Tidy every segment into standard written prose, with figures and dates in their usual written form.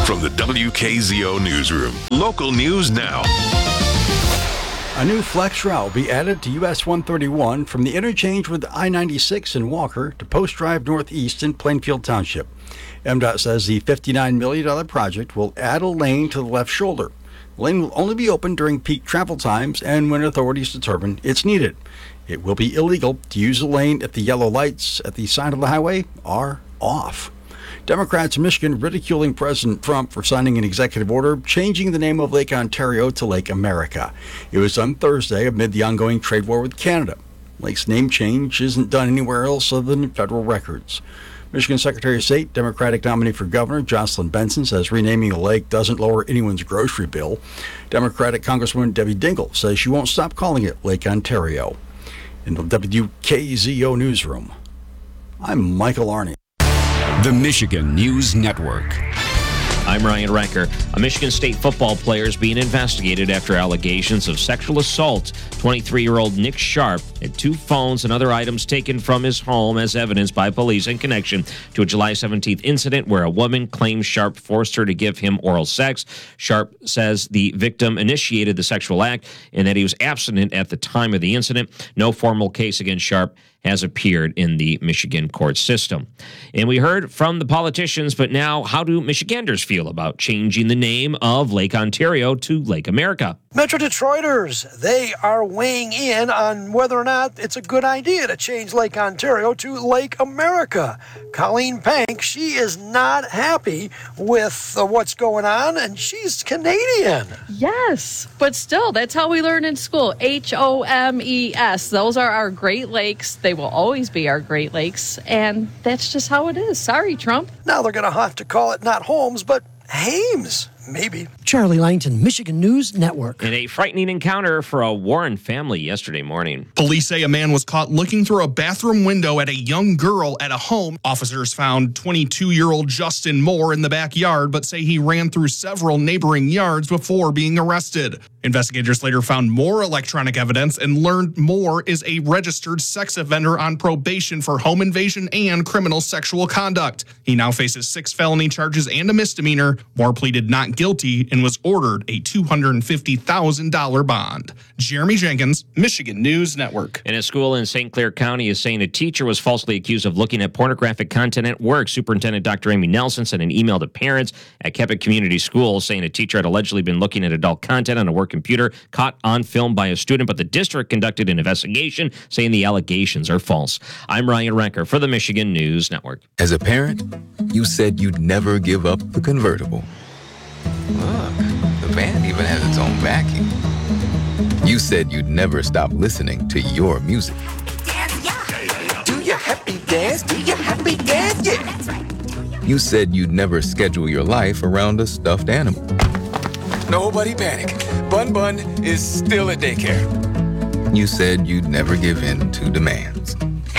From the WKZO Newsroom, local news now. A new flex route will be added to US 131 from the interchange with I-96 in Walker to Post Drive Northeast in Plainfield Township. MDOT says the $59 million project will add a lane to the left shoulder. The lane will only be open during peak travel times and when authorities determine it's needed. It will be illegal to use the lane if the yellow lights at the side of the highway are off. Democrats in Michigan ridiculing President Trump for signing an executive order changing the name of Lake Ontario to Lake America. It was done Thursday amid the ongoing trade war with Canada. Lake's name change isn't done anywhere else other than in federal records. Michigan Secretary of State, Democratic nominee for governor Jocelyn Benson says renaming a lake doesn't lower anyone's grocery bill. Democratic Congresswoman Debbie Dingell says she won't stop calling it Lake Ontario. In the WKZO Newsroom, I'm Michael Arney. The Michigan News Network. I'm Ryan Recker. A Michigan State football player is being investigated after allegations of sexual assault. 23-year-old Nick Sharp had 2 phones and other items taken from his home as evidence by police in connection to a July 17th incident where a woman claims Sharp forced her to give him oral sex. Sharp says the victim initiated the sexual act and that he was abstinent at the time of the incident. No formal case against Sharp has appeared in the Michigan court system. And we heard from the politicians, but now how do Michiganders feel about changing the name of Lake Ontario to Lake America? Metro Detroiters, they are weighing in on whether or not it's a good idea to change Lake Ontario to Lake America. Colleen Pank, she is not happy with what's going on, and she's Canadian. Yes, but still, that's how we learn in school. HOMES. Those are our Great Lakes. They will always be our Great Lakes, and that's just how it is. Sorry, Trump. Now they're going to have to call it not Holmes, but Hames, maybe. Charlie Langton, Michigan News Network. In a frightening encounter for a Warren family yesterday morning. Police say a man was caught looking through a bathroom window at a young girl at a home. Officers found 22-year-old Justin Moore in the backyard, but say he ran through several neighboring yards before being arrested. Investigators later found more electronic evidence and learned Moore is a registered sex offender on probation for home invasion and criminal sexual conduct. He now faces 6 felony charges and a misdemeanor. Moore pleaded not guilty and was ordered a $250,000 bond. Jeremy Jenkins, Michigan News Network. And a school in St. Clair County is saying a teacher was falsely accused of looking at pornographic content at work. Superintendent Dr. Amy Nelson sent an email to parents at Keppick Community Schools saying a teacher had allegedly been looking at adult content on a work computer caught on film by a student, but the district conducted an investigation saying the allegations are false. I'm Ryan Recker for the Michigan News Network. As a parent, you said you'd never give up the convertible. Look, the van even has its own vacuum. You said you'd never stop listening to your music. Dance, yeah. Do your happy dance, do your happy dance, yeah. That's right. You said you'd never schedule your life around a stuffed animal. Nobody panic. Bun Bun is still at daycare. You said you'd never give in to demands.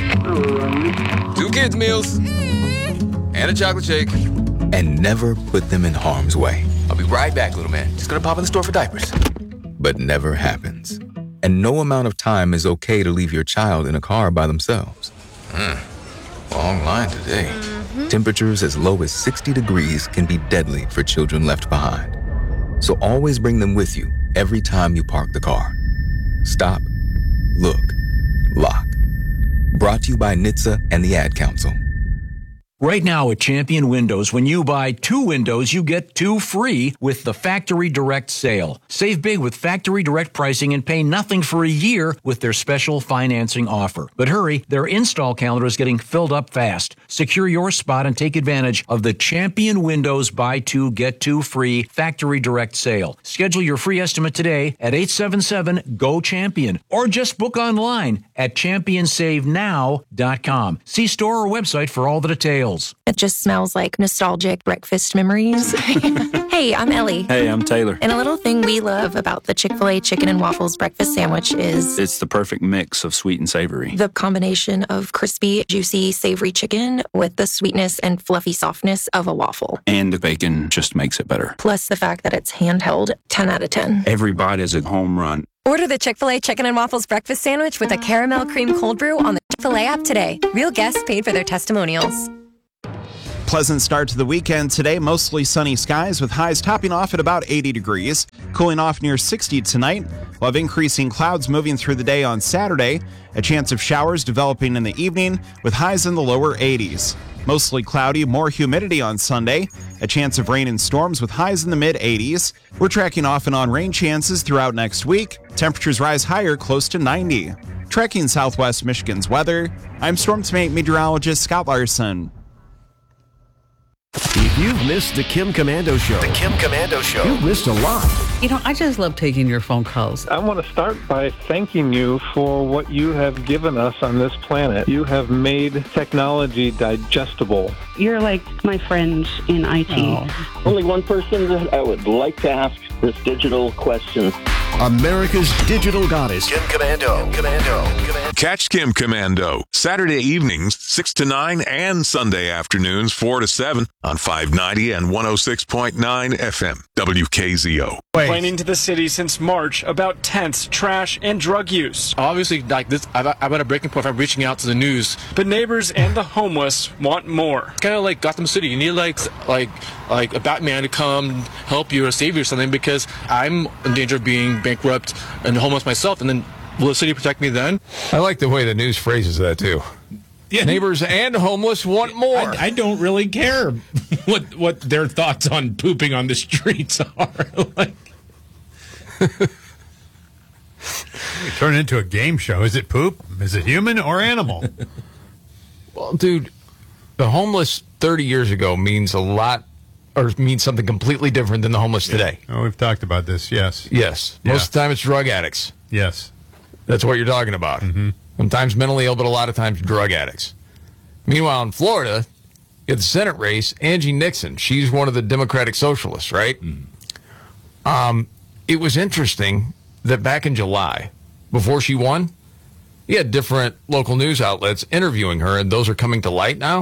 2 kids' meals and a chocolate shake. And never put them in harm's way. I'll be right back, little man. Just gonna pop in the store for diapers. But never happens. And no amount of time is okay to leave your child in a car by themselves. Long line today. Temperatures as low as 60 degrees can be deadly for children left behind. So always bring them with you every time you park the car. Stop, look, lock. Brought to you by NHTSA and the Ad Council. Right now at Champion Windows, when you buy 2 windows, you get 2 free with the Factory Direct sale. Save big with Factory Direct pricing and pay nothing for a year with their special financing offer. But hurry, their install calendar is getting filled up fast. Secure your spot and take advantage of the Champion Windows buy 2, get 2 free Factory Direct sale. Schedule your free estimate today at 877-GO-CHAMPION or just book online at championsavenow.com. See store or website for all the details. It just smells like nostalgic breakfast memories. Hey, I'm Ellie. Hey, I'm Taylor. And a little thing we love about the Chick-fil-A chicken and waffles breakfast sandwich is... it's the perfect mix of sweet and savory. The combination of crispy, juicy, savory chicken with the sweetness and fluffy softness of a waffle. And the bacon just makes it better. Plus the fact that it's handheld, 10 out of 10. Every bite is a home run. Order the Chick-fil-A Chicken and Waffles breakfast sandwich with a caramel cream cold brew on the Chick-fil-A app today. Real guests paid for their testimonials. pleasant start to the weekend today. Mostly sunny skies with highs topping off at about 80 degrees. Cooling off near 60 tonight. We'll have increasing clouds moving through the day on Saturday. A chance of showers developing in the evening with highs in the lower 80s. Mostly cloudy, more humidity on Sunday. A chance of rain and storms with highs in the mid-80s. We're tracking off and on rain chances throughout next week. Temperatures rise higher, close to 90. Tracking Southwest Michigan's weather, I'm Storm Team meteorologist Scott Larson. If you've missed the Kim Komando Show, you've missed a lot. You know, I just love taking your phone calls. I want to start by thanking you for what you have given us on this planet. You have made technology digestible. You're like my friends in IT. Oh. Only one person that I would like to ask this digital question. America's digital goddess, Kim Komando. Catch Kim Komando Saturday evenings 6 to 9 and Sunday afternoons 4 to 7 on 590 and 106.9 FM WKZO. Complaining to the city since March about tents, trash, and drug use. Obviously, like this, I'm at a breaking point if I'm reaching out to the news. But neighbors and the homeless want more. Kind of like Gotham City. You need like a Batman to come help you or save you or something, because I'm in danger of being bankrupt and homeless myself, and then will the city protect me then? I like the way the news phrases that too. Yeah. Neighbors and homeless want more. I don't really care what their thoughts on pooping on the streets are. Turn it into a game show. Is it poop? Is it human or animal? Well, dude, the homeless 30 years ago means a lot, or means something completely different than the homeless today. Oh, we've talked about this, yes. Yes. Most of the time it's drug addicts. Yes. That's what you're talking about. Mm-hmm. Sometimes mentally ill, but a lot of times drug addicts. Meanwhile, in Florida, you have the Senate race, Angie Nixon. She's one of the Democratic Socialists, right? Mm-hmm. It was interesting that back in July, before she won, you had different local news outlets interviewing her, and those are coming to light now.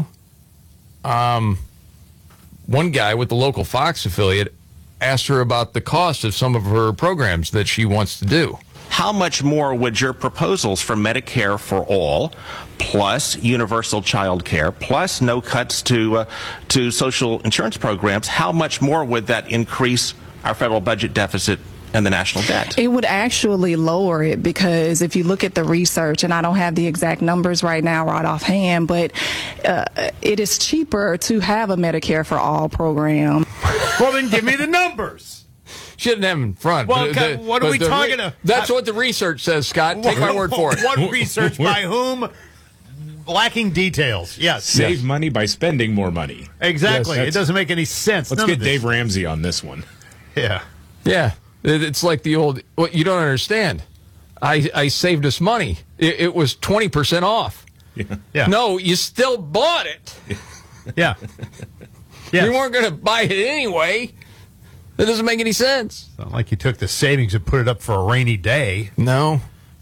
One guy with the local Fox affiliate asked her about the cost of some of her programs that she wants to do. How much more would your proposals for Medicare for all, plus universal child care, plus no cuts to social insurance programs, how much more would that increase our federal budget deficit and the national debt? It would actually lower it, because if you look at the research, and I don't have the exact numbers right now right offhand, but it is cheaper to have a Medicare for all program. Well, then give me the numbers. She didn't have them in front. Well, what are we talking about? That's what the research says, Scott. Take my word for it. What research by whom? Lacking details. Yes. Save money by spending more money. Exactly. It doesn't make any sense. Let's get Dave Ramsey on this one. Yeah. Yeah. It's like the old, well, you don't understand. I saved us money. It was 20% off. Yeah. No, you still bought it. Yeah. Yes. You weren't going to buy it anyway. That doesn't make any sense. It's not like you took the savings and put it up for a rainy day. No.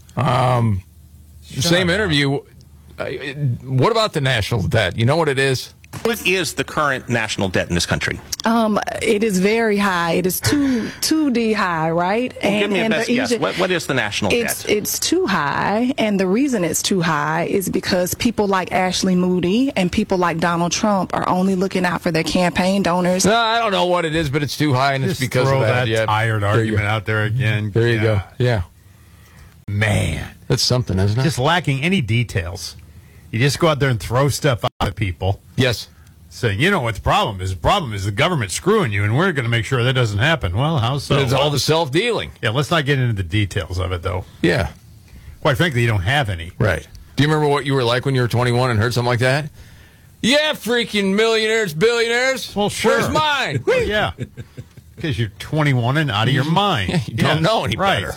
Same interview. What about the national debt? You know what it is? What is the current national debt in this country? It is very high. It is 2D high, right? Well, give me a best guess. What is the national debt? It's too high, and the reason it's too high is because people like Ashley Moody and people like Donald Trump are only looking out for their campaign donors. No, I don't know what it is, but it's too high, and Just it's because throw of that. that tired argument out there again. There you go. Yeah. Man. That's something, isn't it? Just lacking any details. You just go out there and throw stuff out at people. Yes. Saying, you know what the problem is? The problem is the government screwing you, and we're going to make sure that doesn't happen. Well, how so? It's all the self-dealing. Yeah, let's not get into the details of it, though. Yeah. Quite frankly, you don't have any. Right. Do you remember what you were like when you were 21 and heard something like that? Yeah, freaking millionaires, billionaires. Well, sure. Where's mine? Well, yeah. Because you're 21 and out of your mind. Yeah, you don't know any better.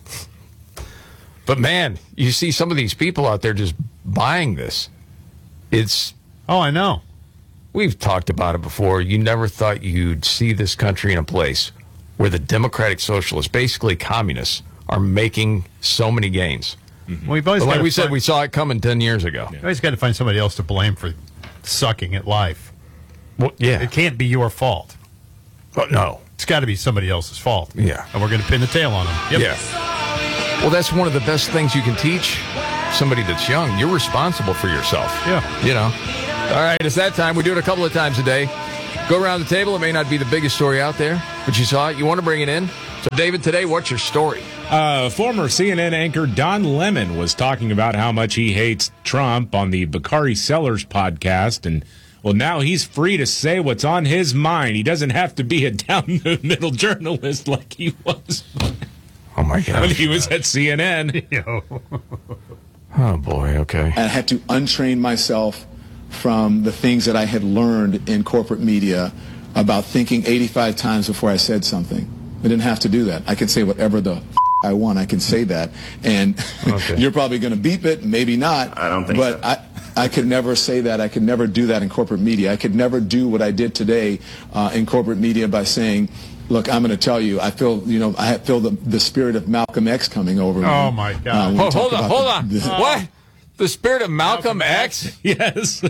But, man, you see some of these people out there just buying this. It's... Oh, I know. We've talked about it before. You never thought you'd see this country in a place where the Democratic Socialists, basically communists, are making so many gains. Mm-hmm. Well, we've always like we said, we saw it coming 10 years ago. You always got to find somebody else to blame for sucking at life. Well, yeah. It can't be your fault. But no. It's got to be somebody else's fault. Yeah. And we're going to pin the tail on them. Yep. Yeah. Well, that's one of the best things you can teach somebody that's young. You're responsible for yourself. Yeah. You know, All right, it's that time. We do it a couple of times a day. Go around the table. It may not be the biggest story out there, but you saw it. You want to bring it in. So, David, today, what's your story? Former CNN anchor Don Lemon was talking about how much he hates Trump on the Bakari Sellers podcast, and well, now he's free to say what's on his mind. He doesn't have to be a down-the-middle journalist like he was. Oh, my God. When he was at CNN. Oh, boy, okay. I had to untrain myself from the things that I had learned in corporate media about thinking 85 times before I said something. I didn't have to do that. I could say whatever the I want. I can say that. And you're probably going to beep it, maybe not. I don't think so. But I could never say that. I could never do that in corporate media. I could never do what I did today in corporate media by saying, look, I'm going to tell you, I feel, I feel the spirit of Malcolm X coming over me. Oh, my God. Hold on. What? The spirit of Malcolm X? Yes.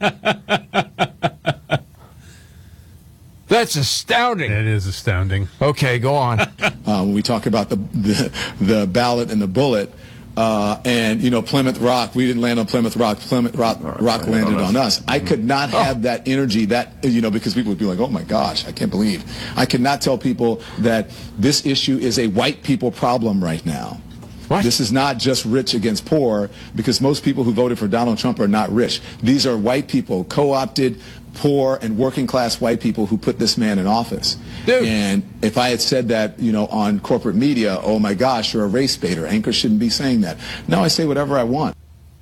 That's astounding. It is astounding. Okay, go on. When we talk about the ballot and the bullet, and Plymouth Rock, we didn't land on Plymouth Rock. Plymouth Rock landed on us. I could not have that energy, because people would be like, oh my gosh, I can't believe. I could not tell people that this issue is a white people problem right now. What? This is not just rich against poor, because most people who voted for Donald Trump are not rich. These are white people, co-opted, poor, and working class white people who put this man in office. Dude. And if I had said that, on corporate media, oh my gosh, you're a race baiter. Anchors shouldn't be saying that. No, I say whatever I want.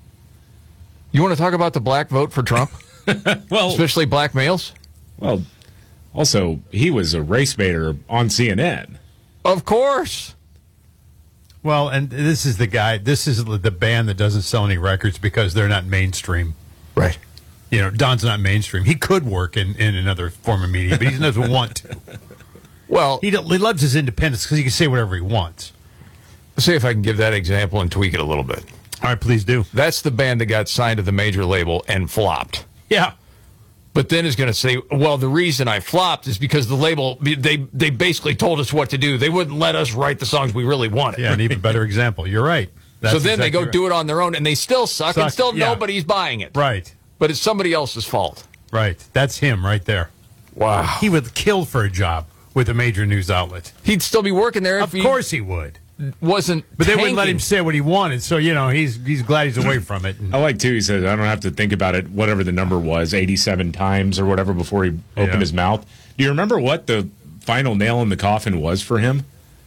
You want to talk about the black vote for Trump? Well, especially black males? Well, also, he was a race baiter on CNN. Of course. Well, and this is the band that doesn't sell any records because they're not mainstream. Right. Don's not mainstream. He could work in another form of media, but he doesn't want to. Well, he loves his independence because he can say whatever he wants. Let's see if I can give that example and tweak it a little bit. All right, please do. That's the band that got signed to the major label and flopped. Yeah. But then is going to say, well, the reason I flopped is because the label, they basically told us what to do. They wouldn't let us write the songs we really wanted. Yeah, an even better example. You're right. That's so then exactly they go right. do it on their own, and they still suck and still nobody's buying it. Right. But it's somebody else's fault. Right. That's him right there. Wow. He would kill for a job with a major news outlet. He'd still be working there if Of course he would. Wasn't But they wouldn't tanking. let him say what he wanted, so, he's glad he's away from it. I like, too, he says, I don't have to think about it, whatever the number was, 87 times or whatever before he opened his mouth. Do you remember what the final nail in the coffin was for him?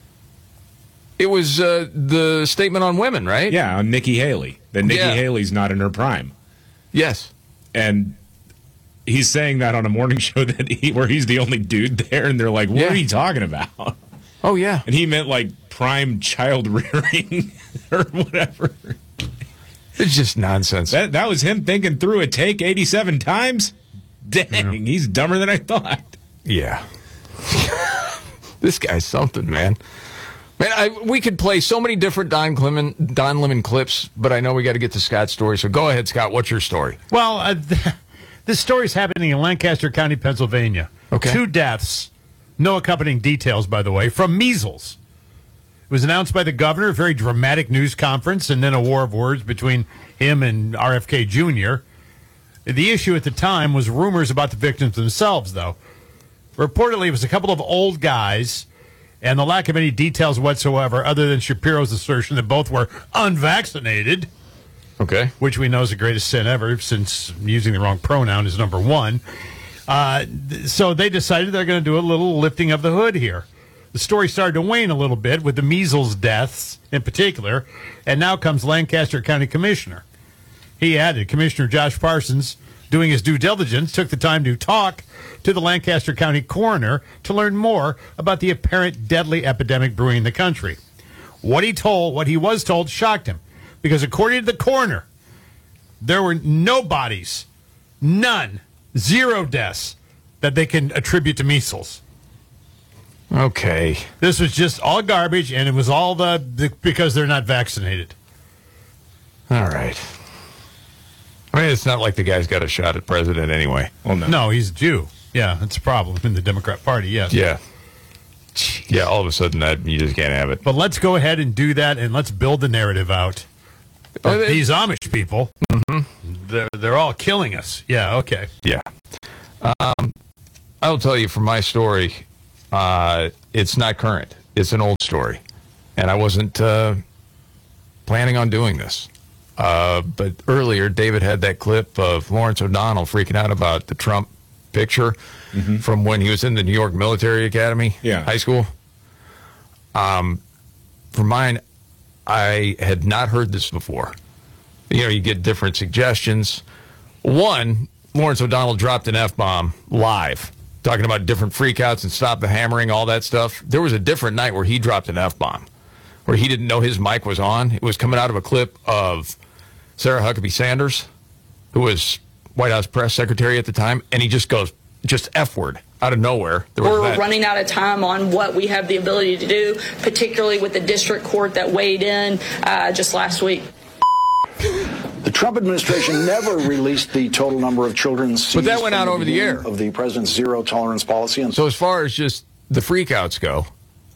It was the statement on women, right? Yeah, on Nikki Haley. That Nikki Haley's not in her prime. Yes. And he's saying that on a morning show where he's the only dude there, and they're like, what are you talking about? Oh, yeah. And he meant, prime child rearing or whatever. It's just nonsense. That was him thinking through a take 87 times? Dang, he's dumber than I thought. Yeah. This guy's something, man. Man, we could play so many different Don Lemon clips, but I know we got to get to Scott's story. So go ahead, Scott. What's your story? Well, this story's happening in Lancaster County, Pennsylvania. Okay. 2 deaths, no accompanying details, by the way, from measles. It was announced by the governor, a very dramatic news conference, and then a war of words between him and RFK Jr. The issue at the time was rumors about the victims themselves, though. Reportedly, it was a couple of old guys, and the lack of any details whatsoever, other than Shapiro's assertion that both were unvaccinated. Okay. Which we know is the greatest sin ever, since using the wrong pronoun is number one. So they decided they're going to do a little lifting of the hood here. The story started to wane a little bit with the measles deaths in particular, and now comes Lancaster County Commissioner. He added, Commissioner Josh Parsons, doing his due diligence, took the time to talk to the Lancaster County coroner to learn more about the apparent deadly epidemic brewing in the country. What he was told shocked him, because according to the coroner, there were no bodies, none, 0 deaths that they can attribute to measles. Okay. This was just all garbage, and it was all because they're not vaccinated. All right. I mean, it's not like the guy's got a shot at president anyway. Well, no. No, he's a Jew. Yeah, that's a problem in the Democrat Party, yes. Yeah. Yeah, all of a sudden you just can't have it. But let's go ahead and do that, and let's build the narrative out. These Amish people They're all killing us. Yeah, okay. Yeah. I'll tell you from my story, it's not current. It's an old story. And I wasn't planning on doing this. But earlier, David had that clip of Lawrence O'Donnell freaking out about the Trump picture from when he was in the New York Military Academy, high school. For mine, I had not heard this before. You know, you get different suggestions. One, Lawrence O'Donnell dropped an F-bomb live, talking about different freakouts and stop the hammering, all that stuff. There was a different night where he dropped an F-bomb, where he didn't know his mic was on. It was coming out of a clip of Sarah Huckabee Sanders, who was White House press secretary at the time, and he just goes, just F-word out of nowhere. We're running out of time on what we have the ability to do, particularly with the district court that weighed in just last week. The Trump administration never released the total number of children seized. But that went out over the air. Of the president's zero tolerance policy. And so as far as just the freakouts go,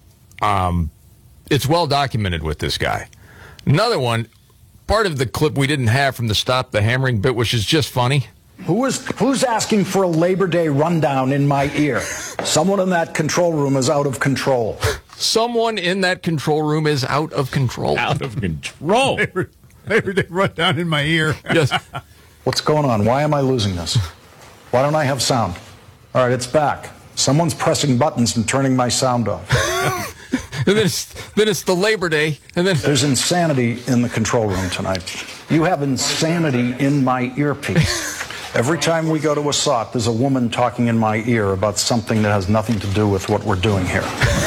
it's well documented with this guy. Another one, part of the clip we didn't have from the stop the hammering bit, which is just funny. Who's asking for a Labor Day rundown in my ear? Someone in that control room is out of control. Someone in that control room is out of control. Out of control. Labor Day rundown in my ear. Yes. What's going on? Why am I losing this? Why don't I have sound? All right, it's back. Someone's pressing buttons and turning my sound off. And then it's the Labor Day, and then there's insanity in the control room tonight. You have insanity in my earpiece. Every time we go to a SOT, there's a woman talking in my ear about something that has nothing to do with what we're doing here.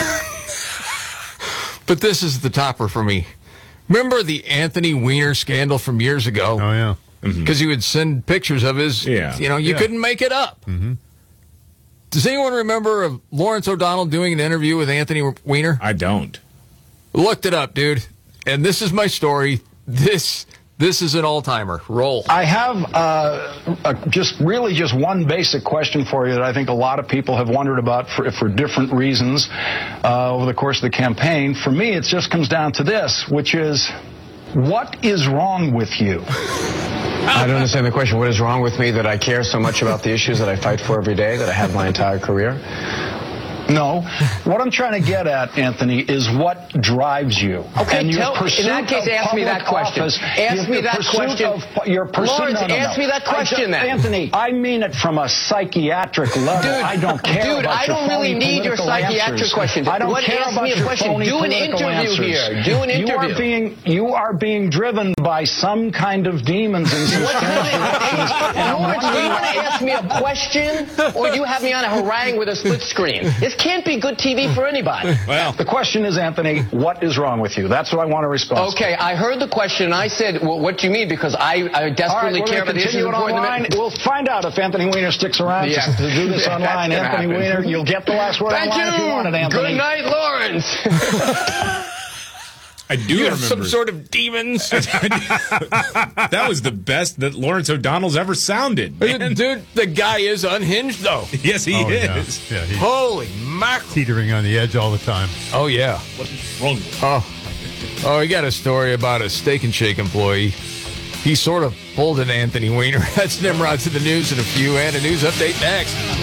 But this is the topper for me. Remember the Anthony Weiner scandal from years ago? Oh, yeah. Because he would send pictures of his, you couldn't make it up. Does anyone remember of Lawrence O'Donnell doing an interview with Anthony Weiner? I don't. Looked it up, dude. And this is my story. This is an all-timer. Roll. I have just one basic question for you that I think a lot of people have wondered about for different reasons over the course of the campaign. For me, it just comes down to this, which is, what is wrong with you? I don't understand the question. What is wrong with me that I care so much about the issues that I fight for every day, that I have my entire career? No. What I'm trying to get at, Anthony, is what drives you. Okay, and in that case, ask me that question. Ask me that question. Lawrence, ask me that question then. Anthony, I mean it from a psychiatric level. Dude, I don't care about I don't really need your psychiatric questions. I don't care about your phony Do an interview here. Do an interview. You are being driven by some kind of demons in some strange directions. Lawrence, do you want to ask me a question, or do you have me on a harangue with a split screen? This can't be good TV for anybody. Well, the question is, Anthony, what is wrong with you? That's what I want to respond to. Okay, I heard the question, and I said, well, what do you mean? Because I desperately care about the issues important to me. We'll find out if Anthony Weiner sticks around to do this online. Anthony Weiner, you'll get the last word online if you want it, Anthony. Good night, Lawrence. I do remember some sort of demons. That was the best that Lawrence O'Donnell's ever sounded. Man. Dude, the guy is unhinged, though. Yes, he is. Yeah, he's holy mackerel. Teetering on the edge all the time. Oh, yeah. What's wrong with him? Oh, he got a story about a Steak and Shake employee. He sort of pulled an Anthony Weiner. That's Nimrod to the news in a few, and a news update next.